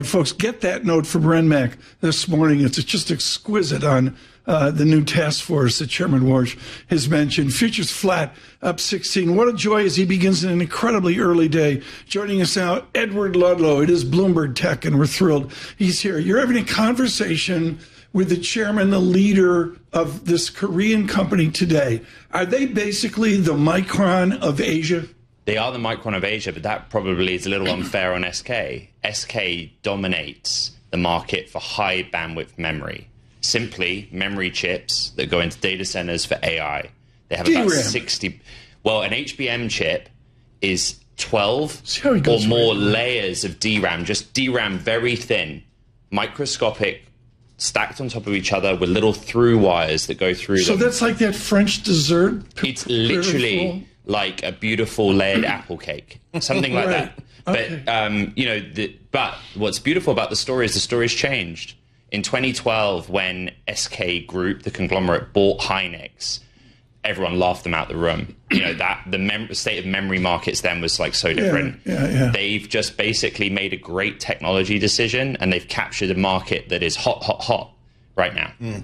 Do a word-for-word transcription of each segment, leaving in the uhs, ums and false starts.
Folks, get that note from Renmac this morning. It's just exquisite on uh, the new task force that Chairman Warsh has mentioned. Futures flat, up sixteen. What a joy as he begins an incredibly early day. Joining us now, Edward Ludlow. It is Bloomberg Tech, and we're thrilled he's here. You're having a conversation with the chairman, the leader of this Korean company today. Are they basically the Micron of Asia? They are the Micron of Asia, but that probably is a little unfair on S K. S K dominates the market for high bandwidth memory. Simply memory chips that go into data centers for A I. They have about sixty. Well, an H B M chip is twelve or more layers of D RAM, just D RAM very thin, microscopic, stacked on top of each other with little through wires that go through so them. So that's like that French dessert? It's literally like a beautiful layered apple cake, something like right. that. Okay. But, um, you know, the, but what's beautiful about the story is the story's changed. In twenty twelve, when S K Group, the conglomerate, bought Hynix, everyone laughed them out the room. You know, that the mem state of memory markets then was like so different. Yeah, yeah, yeah. They've just basically made a great technology decision, and they've captured a market that is hot, hot, hot right now. Mm.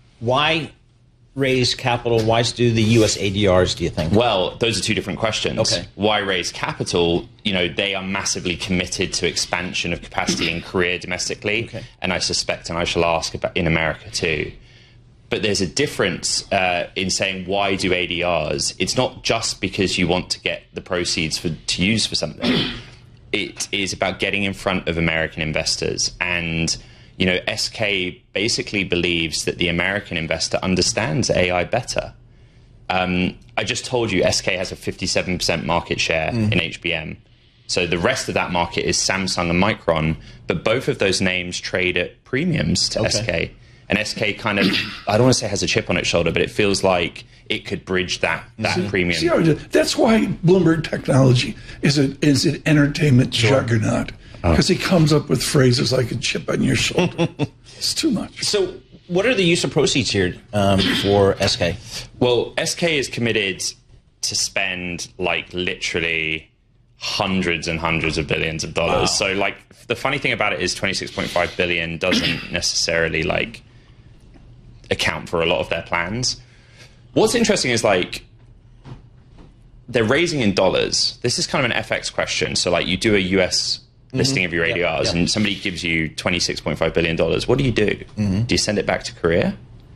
Why raise capital? Why do the U S A D Rs, do you think? Well, those are two different questions. Okay. Why raise capital? You know, they are massively committed to expansion of capacity in Korea domestically, okay. and I suspect, and I shall ask about in America too. But there's a difference uh, in saying why do A D Rs. It's not just because you want to get the proceeds for, to use for something. It is about getting in front of American investors. And, you know, S K basically believes that the American investor understands A I better. Um, I just told you S K has a fifty-seven percent market share mm. in H B M. So the rest of that market is Samsung and Micron. But both of those names trade at premiums to okay. S K. And S K kind of, I don't want to say has a chip on its shoulder, but it feels like it could bridge that that see, premium. See how it is? That's why Bloomberg Technology is, a, is an entertainment sure. juggernaut. Because oh. he comes up with phrases like a chip on your shoulder. It's too much. So what are the use of proceeds here um, for S K? Well, S K is committed to spend like literally hundreds and hundreds of billions of dollars. Wow. So like the funny thing about it is twenty-six point five billion doesn't necessarily like account for a lot of their plans. What's interesting is like they're raising in dollars. This is kind of an F X question. So like you do a U S listing mm-hmm. of your A D Rs yep, yep. and somebody gives you twenty-six point five billion dollars. What do you do? Mm-hmm. Do you send it back to Korea?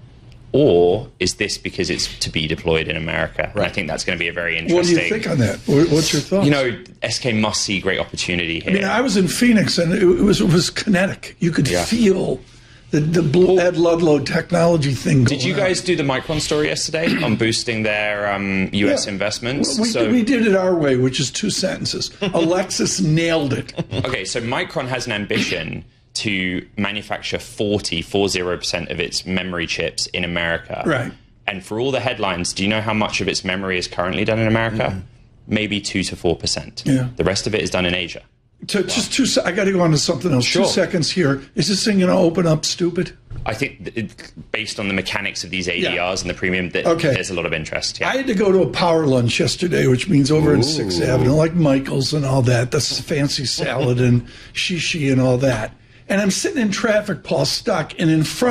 Or is this because it's to be deployed in America? Right. And I think that's going to be a very interesting... What do you think on that? What's your thoughts? You know, S K must see great opportunity here. I mean, I was in Phoenix, and it was, it was kinetic. You could yeah. feel the, the Blue Ed Ludlow technology thing going Did you guys on. do the Micron story yesterday on boosting their um, U S yeah. investments? We, so, we did it our way, which is two sentences. Alexis nailed it. Okay, so Micron has an ambition to manufacture forty, forty percent of its memory chips in America. Right. And for all the headlines, do you know how much of its memory is currently done in America? Mm. Maybe two to four percent. Yeah. The rest of it is done in Asia. So wow. just two. I got to go on to something else. Sure. Two seconds here. Is this thing going to open up stupid? I think it, based on the mechanics of these A D Rs yeah. and the premium, that okay. there's a lot of interest. Yeah. I had to go to a power lunch yesterday, which means over Ooh. in Sixth Avenue, like Michael's and all that. That's fancy salad and shishi and all that. And I'm sitting in traffic, Paul, stuck, and in front